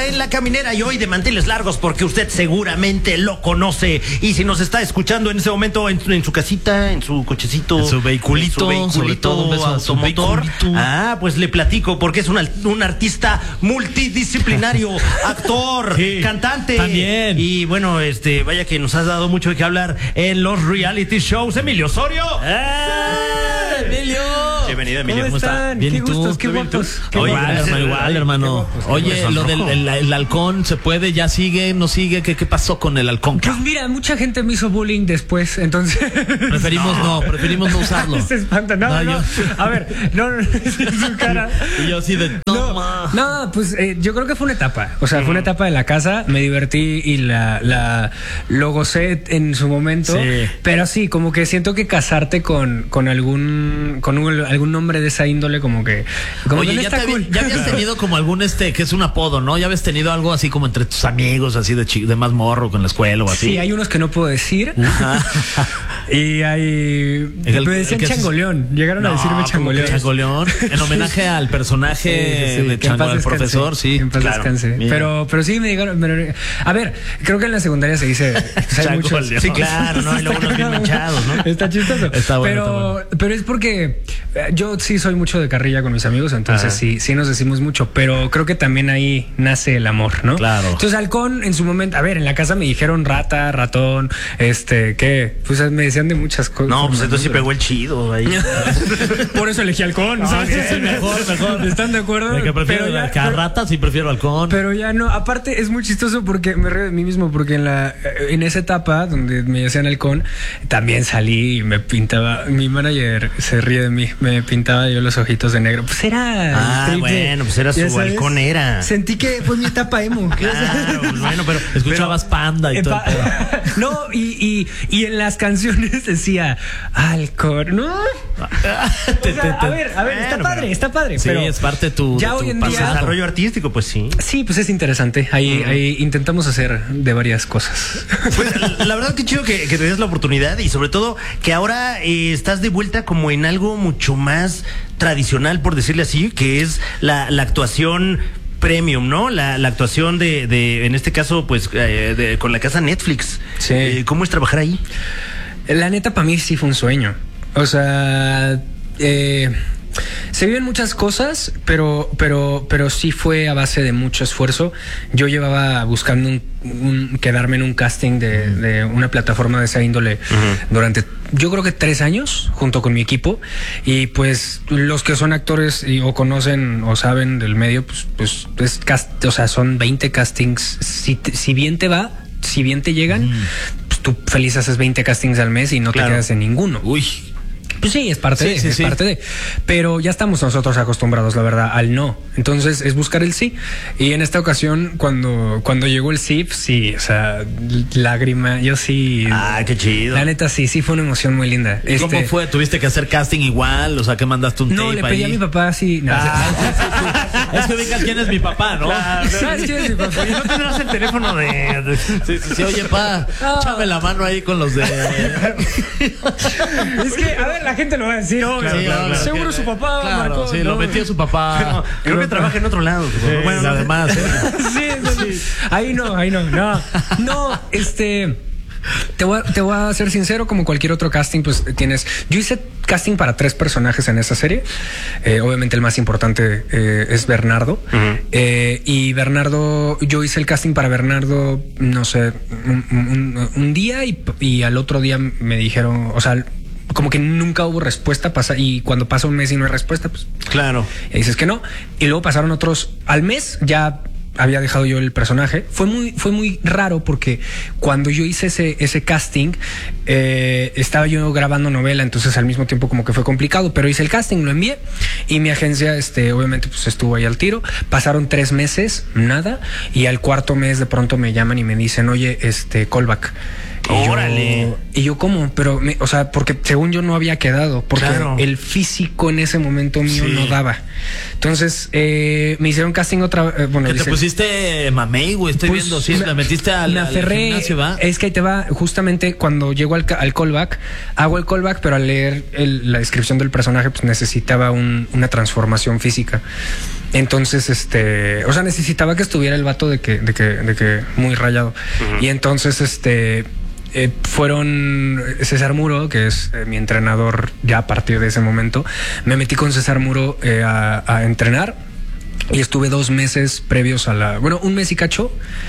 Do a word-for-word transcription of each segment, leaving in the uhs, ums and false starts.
Extra en la caminera y hoy de manteles largos porque usted seguramente lo conoce. Y si nos está escuchando en ese momento en, en su casita, en su cochecito, en su vehiculito, en su vehiculito todo, automotor, vehiculito. ah, pues le platico porque es un, un artista multidisciplinario, actor, sí, cantante. También. Y bueno, este, vaya que nos has dado mucho de qué hablar en los reality shows. Emilio Osorio. ¡Eh, Emilio! Bienvenido, Emilio. ¿Cómo están? Bien, qué ¿y tú? gustos, qué ¿Bien, guapos. tú? Oye, Igual, hermano, ay, igual, ay, hermano. qué Oye, guapos, lo del sonrojo. el, el halcón, ¿se puede? ¿Ya sigue? ¿No sigue? ¿Qué, qué pasó con el halcón? Pues mira, mucha gente me hizo bullying después, entonces... Preferimos no, preferimos no usarlo. Se espanta, no, No, no. yo- A ver, no, no, su cara. Y yo así de... No, ma. No, pues eh, yo creo que fue una etapa. O sea, fue una etapa de la casa. Me divertí y la, la lo gocé en su momento. Sí. Pero sí, como que siento que casarte con, con algún con un- algún nombre de esa índole, como que. Como Oye, que no ya, está te había- cool. ya habías tenido como algún este, que es un apodo, ¿no? Ya habías tenido algo así como entre tus amigos, así de, chi- de más morro con la escuela o así. Sí, hay unos que no puedo decir. Y hay. El- me el decían que es- changoleón. Llegaron a No, decirme ¿cómo que changoleón. Changoleón? En homenaje al personaje Sí, sí, sí. de Que en Chango, paz al descanse. profesor, sí. Que en paz claro. descanse. Mira. Pero, pero sí me dijeron. me- a ver, creo que en la secundaria se dice. pues hay Chango muchos. León. Sí, claro, ¿no? Y luego unos bien manchados, ¿no? Está chistoso. Está bueno, pero, está bueno. pero es porque eh, yo sí soy mucho de carrilla con mis amigos, entonces Ajá. sí, sí nos decimos mucho, pero creo que también ahí nace el amor, ¿no? Claro. Entonces, halcón en su momento, a ver, en la casa me dijeron rata, ratón, este, ¿qué? Pues me decían de muchas cosas. No, pues entonces sí pegó el chido ahí. Por eso elegí halcón, ¿sabes? sí, mejor, mejor. ¿Están de acuerdo? De que prefiero Pero ya- cada rata, sí prefiero halcón. Pero ya no, aparte es muy chistoso porque me río de mí mismo porque en la en esa etapa donde me decían halcón también salí y me pintaba, mi manager se ríe de mí, me pintaba yo los ojitos de negro. Pues era Ah, el trip de- bueno, pues era ya su sabes, halconera. Sentí que fue mi etapa emo. Claro, pues bueno, pero Escuchabas Panda y En todo. pa- no, y, y, y en las canciones decía halcón, ¿no? Te- O sea, te- a te- ver, a ver, está Bueno, padre, pero- está padre. Sí, pero es parte de tu, ya de tu hoy en día- pasado. desarrollo artístico, pues sí. Sí, pues es interesante. Ahí, ahí intentamos hacer de varias cosas. Pues la- la verdad que chido que, que te des la oportunidad y sobre todo que ahora eh, estás de vuelta como en algo mucho más tradicional, por decirle así, que es la, la actuación premium, ¿no? La, la actuación de, de, en este caso, pues, eh, de- con la casa Netflix. Sí. Eh, ¿Cómo es trabajar ahí? La neta, para mí sí fue un sueño. O sea, eh, se viven muchas cosas, pero, pero, pero sí fue a base de mucho esfuerzo. Yo llevaba buscando un, un- quedarme en un casting de, de una plataforma de esa índole durante, yo creo que tres años, junto con mi equipo. Y pues los que son actores y, o conocen o saben del medio, pues, pues es cast, o sea, son veinte castings. Si, te- si bien te va, si bien te llegan, pues tú feliz haces veinte castings al mes y no Claro. te quedas en ninguno. Uy. Pues sí, es parte Sí, de, sí, es sí. parte de. Pero ya estamos nosotros acostumbrados, la verdad, al no. Entonces es buscar el sí. Y en esta ocasión, cuando, cuando llegó el sí, sí, o sea, lágrima, yo sí. Ah, qué chido. La neta, sí, sí fue una emoción muy linda. ¿Y ¿Cómo Este, fue? ¿Tuviste que hacer casting igual? O sea, ¿que mandaste un No, tape le pedí ahí? a mi papá, sí. No, Ah, sí, sí, sí. Es que ubicas quién es mi papá, ¿no? ¿Sabes quién es mi papá? Oye, ¿no tendrás el teléfono de...? de- Sí, sí, sí. Oye, pa, No. échame la mano ahí con los de... Es que, a ver, la gente lo va a decir, obvio. Sí, claro, Seguro claro. su papá Claro, marcó, sí, ¿no? lo metió su papá. No, creo que trabaja en otro lado. Bueno, no sé. además, ¿eh? Sí, sí, sí. Ahí no, ahí no, no. No, este. Te voy, a, te voy a ser sincero, como cualquier otro casting, pues tienes. Yo hice casting para tres personajes en esa serie. Eh, obviamente el más importante eh, es Bernardo. Ujú. Eh, y Bernardo, yo hice el casting para Bernardo, no sé, un, un- un día y, y al otro día me dijeron, o sea, como que nunca hubo respuesta, pasa, y cuando pasa un mes y no hay respuesta, pues Claro. y dices que no. Y luego pasaron otros al mes, ya había dejado yo el personaje. Fue muy, fue muy raro porque cuando yo hice ese, ese casting, eh, estaba yo grabando novela, entonces al mismo tiempo como que fue complicado, pero hice el casting, lo envié y mi agencia, este, obviamente pues estuvo ahí al tiro. Pasaron tres meses, nada, y al cuarto mes de pronto me llaman y me dicen, oye, este, callback. Y yo- Órale. Y yo, ¿cómo? Pero, me, o sea, porque según yo no había quedado, porque Claro. el físico en ese momento mío Sí. no daba. Entonces, eh, me hicieron casting otra vez. Eh, bueno, Que te dicen- pusiste mamey, güey. Estoy pues, viendo, sí, me- la metiste al, me al aferré, gimnasio, ¿va? es que ahí te va, justamente cuando llego al, ca- al callback, hago el callback, pero al leer el- la descripción del personaje, pues necesitaba un- una transformación física. Entonces, este, o sea, necesitaba que estuviera el vato de que, de que, de que muy rayado. Y entonces, este, eh, fueron César Muro, que es eh, mi entrenador ya a partir de ese momento. Me metí con César Muro eh, a, a entrenar y estuve dos meses previos a la, bueno, un mes y cacho.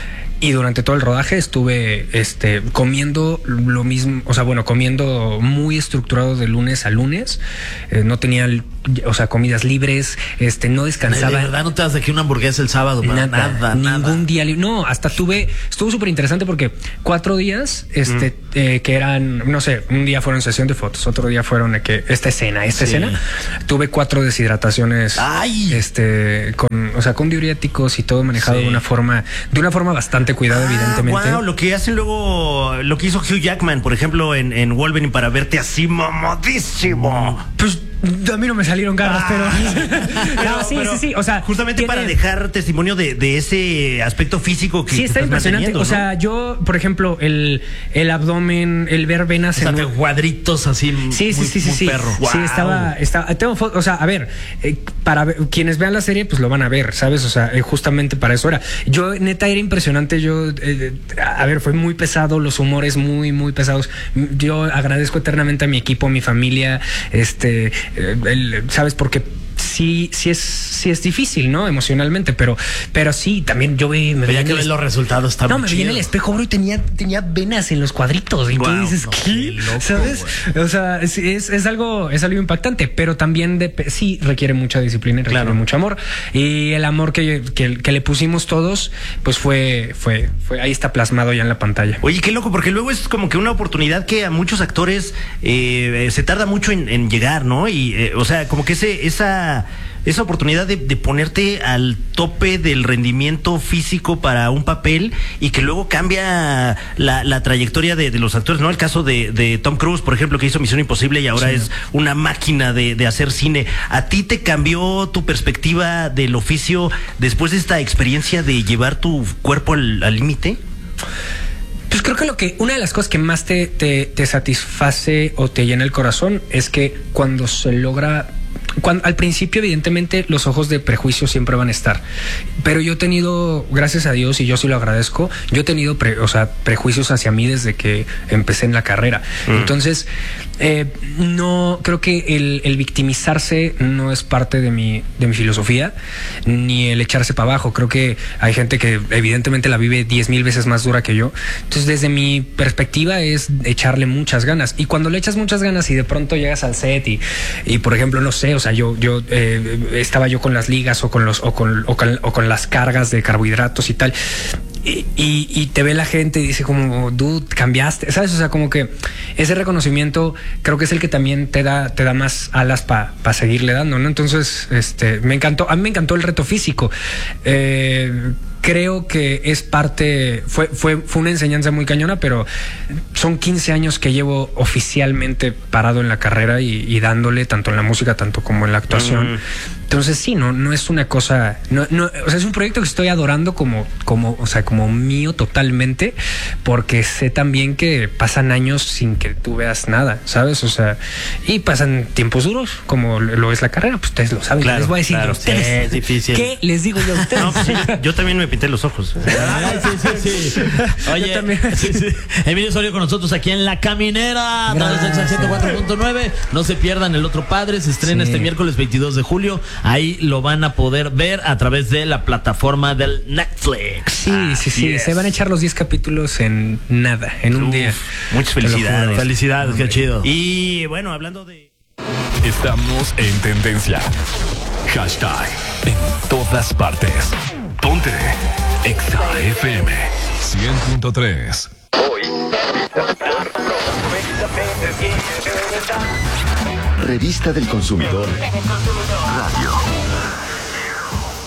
Y durante todo el rodaje estuve este, comiendo lo mismo, o sea, bueno, comiendo muy estructurado de lunes a lunes. Eh, no tenía, o sea, comidas libres, este, no De descansaba. verdad no te das de aquí una hamburguesa el sábado, para Nada, nada, ningún nada. día libre. No, hasta tuve, estuvo súper interesante porque cuatro días, este, eh, que eran, no sé, un día fueron sesión de fotos, otro día fueron eh, que esta escena, esta Sí. escena. Tuve cuatro deshidrataciones, ¡Ay! este, con, o sea, con diuréticos y todo manejado Sí. de una forma, de una forma bastante cuidada, evidentemente. Wow, lo que hacen luego, lo que hizo Hugh Jackman, por ejemplo, en, en Wolverine para verte así mamadísimo. Pues a mí no me salieron garras, pero, Pero- no, sí, pero sí, sí, o sea, justamente tiene- para dejar testimonio de, de ese aspecto físico que Sí, que está estás impresionante. manteniendo, O ¿no? sea, yo, por ejemplo, el, el abdomen, el ver venas O sea, en te un- cuadritos así. Sí, sí, muy- sí, sí, muy sí. perro. Sí, Wow. estaba, estaba, tengo fotos, o sea, a ver, eh, para ver- quienes vean la serie, pues lo van a ver, ¿sabes? O sea, eh, justamente para eso era. Yo, neta, era impresionante. Yo, eh, a ver, fue muy pesado, los humores muy, muy pesados. Yo agradezco eternamente a mi equipo, a mi familia, este, eh, el- ¿sabes? Porque sí, sí es, sí es difícil, ¿no? Emocionalmente, pero, pero sí, también yo vi, me Pero veía ya que en el ves es- los resultados, está no, muy me vi en el chido. espejo, bro, y tenía, tenía venas en los cuadritos. Y tú Guau, dices, no, ¿qué? qué loco, ¿Sabes? O sea, es, es, es algo, es algo impactante, pero también de, sí requiere mucha disciplina y requiere Claro. mucho amor. Y el amor que, que, que le pusimos todos, pues fue, fue, fue, ahí está plasmado ya en la pantalla. Oye, qué loco, porque luego es como que una oportunidad que a muchos actores eh, se tarda mucho en, en llegar, ¿no? Y, eh, o sea, como que ese, esa, esa oportunidad de, de ponerte al tope del rendimiento físico para un papel y que luego cambia la, la trayectoria de, de los actores, ¿no? El caso de, de Tom Cruise, por ejemplo, que hizo Misión Imposible y ahora Sí. es una máquina de, de hacer cine. ¿A ti te cambió tu perspectiva del oficio después de esta experiencia de llevar tu cuerpo al al límite? Pues creo que lo que, una de las cosas que más te, te, te satisface o te llena el corazón es que cuando se logra. Cuando, al principio, evidentemente, los ojos de prejuicio siempre van a estar. Pero yo he tenido, gracias a Dios, y yo sí lo agradezco, yo he tenido pre, o sea, prejuicios hacia mí desde que empecé en la carrera. Mm. Entonces, eh, no creo que el, el victimizarse no es parte de mi, de mi filosofía, ni el echarse para abajo. Creo que hay gente que evidentemente la vive diez mil veces más dura que yo. Entonces, desde mi perspectiva es echarle muchas ganas. Y cuando le echas muchas ganas y de pronto llegas al set y, y por ejemplo, no sé, o sea, yo, yo eh, estaba yo con las ligas o con los, o con, o con, o con las cargas de carbohidratos y tal. Y, y, y te ve la gente y dice como, dude, cambiaste, ¿sabes? O sea, como que ese reconocimiento creo que es el que también te da, te da más alas para pa seguirle dando, ¿no? Entonces, este, me encantó, a mí me encantó el reto físico. Eh, creo que es parte, fue, fue, fue una enseñanza muy cañona, pero son quince años que llevo oficialmente parado en la carrera y, y dándole tanto en la música, tanto como en la actuación. Mm. Entonces sí, no, no es una cosa, no, no, o sea, es un proyecto que estoy adorando como, como, o sea, como mío totalmente, porque sé también que pasan años sin que tú veas nada, ¿sabes? O sea, y pasan tiempos duros, como lo es la carrera, pues ustedes lo saben. Claro, les voy a decir claro, a ustedes. sí, es difícil. ¿Qué les digo yo a ustedes? No, pues sí, yo, yo también me pinté los ojos. Ay, sí, sí, sí. Oye, Yo también. sí, sí. Emilio Osorio con nosotros aquí en La Caminera, a través del ciento cuatro punto nueve. No se pierdan El Otro Padre, se estrena Sí. este miércoles veintidós de julio. Ahí lo van a poder ver a través de la plataforma del Netflix. Sí, sí, sí. es. Se van a echar los diez capítulos en nada, en un Uf, día. muchas Te lo felicidades. juro. Felicidades, qué chido. Y bueno, hablando de... Estamos en tendencia. Hashtag en todas partes. Ponte Exa F M cien punto tres. Revista del Consumidor Radio.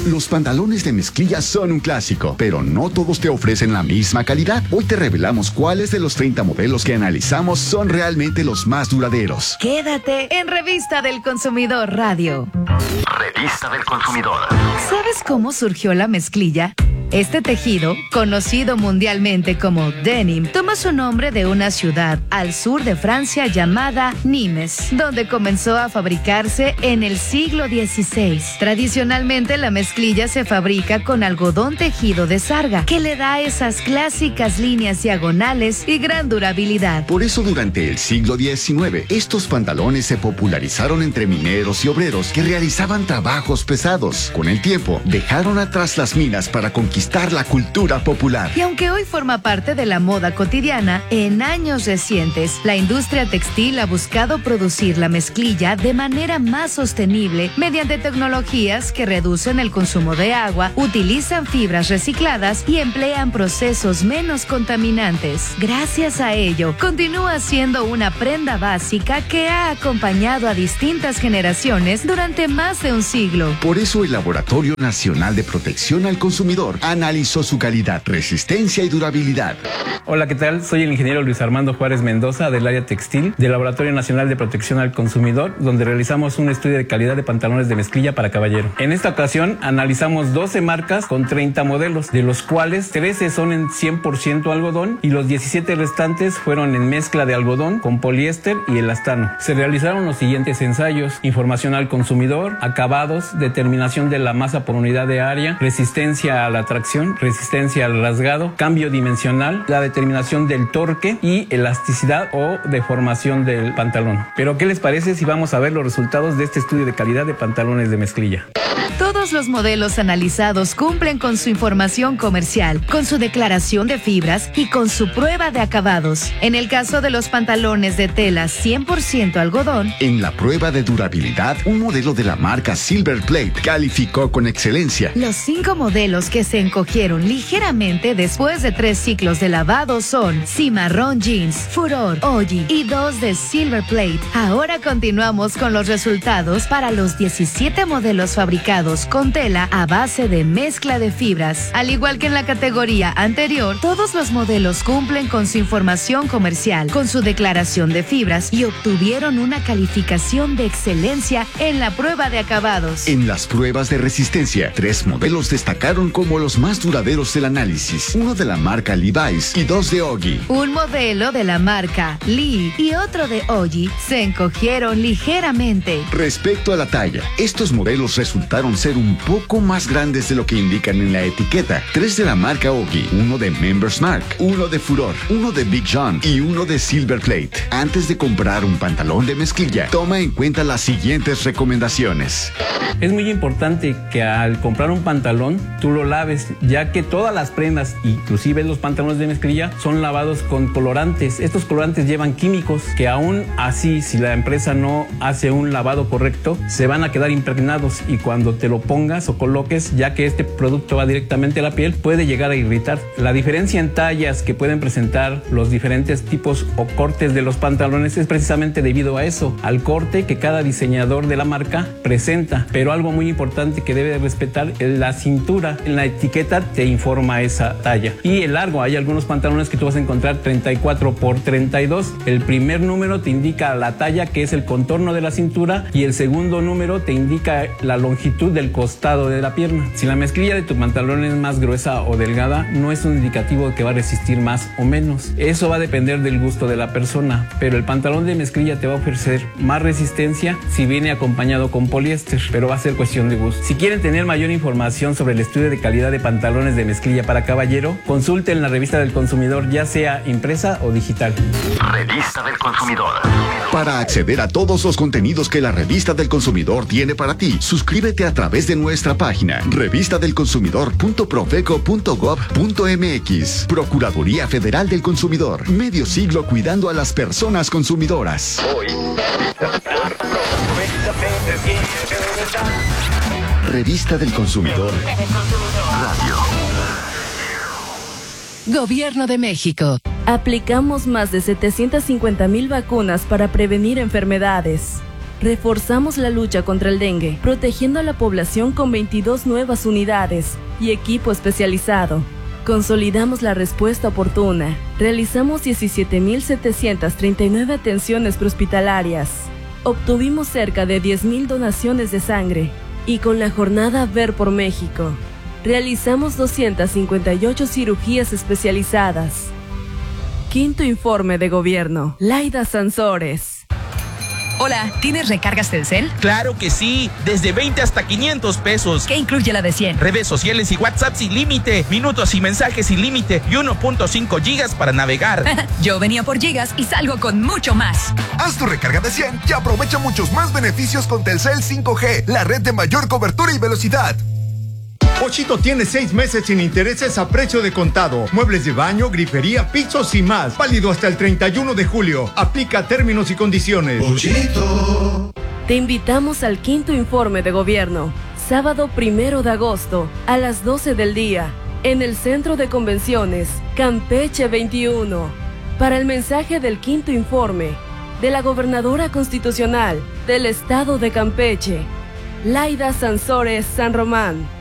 Los pantalones de mezclilla son un clásico, pero no todos te ofrecen la misma calidad. Hoy te revelamos cuáles de los treinta modelos que analizamos son realmente los más duraderos. Quédate en Revista del Consumidor Radio. Revista del Consumidor. ¿Sabes cómo surgió la mezclilla? Este tejido, conocido mundialmente como denim, toma su nombre de una ciudad al sur de Francia llamada Nimes, donde comenzó a fabricarse en el siglo dieciséis. Tradicionalmente la mezclilla se fabrica con algodón tejido de sarga, que le da esas clásicas líneas diagonales y gran durabilidad. Por eso durante el siglo diecinueve, estos pantalones se popularizaron entre mineros y obreros que realizaban trabajos pesados. Con el tiempo, dejaron atrás las minas para conquistar la cultura popular. Y aunque hoy forma parte de la moda cotidiana, en años recientes, la industria textil ha buscado producir la mezclilla de manera más sostenible mediante tecnologías que reducen el consumo de agua, utilizan fibras recicladas y emplean procesos menos contaminantes. Gracias a ello, continúa siendo una prenda básica que ha acompañado a distintas generaciones durante más de un siglo. Por eso el Laboratorio Nacional de Protección al Consumidor analizó su calidad, resistencia y durabilidad. Hola, ¿qué tal? Soy el ingeniero Luis Armando Juárez Mendoza del área textil del Laboratorio Nacional de Protección al Consumidor, donde realizamos un estudio de calidad de pantalones de mezclilla para caballero. En esta ocasión analizamos doce marcas con treinta modelos, de los cuales trece son en cien por ciento algodón y los diecisiete restantes fueron en mezcla de algodón con poliéster y elastano. Se realizaron los siguientes ensayos: información al consumidor, acabados, determinación de la masa por unidad de área, resistencia a la tracción, resistencia al rasgado, cambio dimensional, la determinación del torque y elasticidad o deformación del pantalón. Pero ¿qué les parece si vamos a ver los resultados de este estudio de calidad de pantalones de mezclilla? Todos los modelos analizados cumplen con su información comercial, con su declaración de fibras y con su prueba de acabados. En el caso de los pantalones de tela cien por ciento algodón, en la prueba de durabilidad, un modelo de la marca Silver Plate calificó con excelencia. Los cinco modelos que se encogieron ligeramente después de tres ciclos de lavado son Cimarrón Jeans, Furor, Oji y dos de Silver Plate. Ahora continuamos con los resultados para los diecisiete modelos fabricados con tela a base de mezcla de fibras. Al igual que en la categoría anterior, todos los modelos cumplen con su información comercial, con su declaración de fibras y obtuvieron una calificación de excelencia en la prueba de acabados. En las pruebas de resistencia, tres modelos destacaron como los más duraderos del análisis: uno de la marca Levi's y dos de Ogi. Un modelo de la marca Lee y otro de Oji se encogieron ligeramente. Respecto a la talla, estos modelos resultaron ser un poco más grandes de lo que indican en la etiqueta. Tres de la marca Ogi, uno de Members Mark, uno de Furor, uno de Big John y uno de Silver Plate. Antes de comprar un pantalón de mezclilla, toma en cuenta las siguientes recomendaciones. Es muy importante que al comprar un pantalón tú lo laves, ya que todas las prendas, inclusive los pantalones de mezclilla, son lavados con colorantes. Estos colorantes llevan químicos que aún así, si la empresa no hace un lavado correcto, se van a quedar impregnados, y cuando te lo pongas o coloques, ya que este producto va directamente a la piel, puede llegar a irritar. La diferencia en tallas que pueden presentar los diferentes tipos o cortes de los pantalones es precisamente debido a eso, al corte que cada diseñador de la marca presenta. Pero algo muy importante que debe de respetar es la cintura. En la etiqueta te informa esa talla. Y el largo, hay algunos pantalones que tú vas a encontrar treinta y cuatro por treinta y dos. El primer número te indica la talla, que es el contorno de la cintura, y el segundo número te indica la longitud del costado de la pierna. Si la mezclilla de tu pantalón es más gruesa o delgada, no es un indicativo de que va a resistir más o menos. Eso va a depender del gusto de la persona, pero el pantalón de mezclilla te va a ofrecer más resistencia si viene acompañado con poliéster, pero va a ser cuestión de gusto. Si quieren tener mayor información sobre el estudio de calidad de pantalones de mezclilla para caballero, consulten la Revista del Consumidor, ya sea impresa o digital. Revista del Consumidor. Para acceder a todos los contenidos que la Revista del Consumidor tiene para ti, suscríbete a través de nuestra página revista del consumidor punto profeco punto gob punto mx. Procuraduría Federal del Consumidor. Medio siglo cuidando a las personas consumidoras. Hoy. Revista del Consumidor Radio. Gobierno de México. Aplicamos más de setecientas cincuenta mil vacunas para prevenir enfermedades. Reforzamos la lucha contra el dengue, protegiendo a la población con veintidós nuevas unidades y equipo especializado. Consolidamos la respuesta oportuna. Realizamos diecisiete mil setecientas treinta y nueve atenciones prehospitalarias. Obtuvimos cerca de diez mil donaciones de sangre. Y con la jornada Ver por México, realizamos doscientas cincuenta y ocho cirugías especializadas. Quinto informe de gobierno. Laida Sansores. Hola, ¿tienes recargas Telcel? Claro que sí, desde veinte hasta quinientos pesos. ¿Qué incluye la de cien? Redes sociales y WhatsApp sin límite, minutos y mensajes sin límite y uno punto cinco gigas para navegar. Yo venía por gigas y salgo con mucho más. Haz tu recarga de cien y aprovecha muchos más beneficios con Telcel cinco G, la red de mayor cobertura y velocidad. Pochito tiene seis meses sin intereses a precio de contado. Muebles de baño, grifería, pisos y más. Válido hasta el treinta y uno de julio. Aplica términos y condiciones. Pochito. Te invitamos al quinto informe de gobierno. Sábado primero de agosto, a las doce del día, en el Centro de Convenciones, Campeche veintiuno. Para el mensaje del quinto informe de la Gobernadora Constitucional del Estado de Campeche, Laida Sansores San Román.